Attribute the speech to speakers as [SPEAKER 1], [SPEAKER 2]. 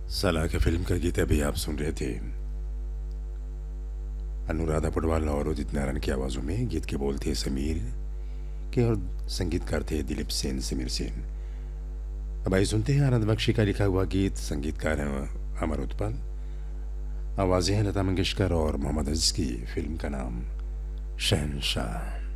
[SPEAKER 1] सलाह के फिल्म का गीत अभी आप सुन रहे थे। अनुराधा पडवाल और उदित नारायण की आवाज़ों में। गीत के बोल थे समीर के और संगीतकार थे दिलीप सेन, समीर सेन। अब आइए सुनते हैं आनंद बख्शी का लिखा हुआ गीत। संगीतकार हैं अमर उत्पल, आवाज़ें हैं लता मंगेशकर और मोहम्मद अजीज की। फिल्म का नाम शहंशाह।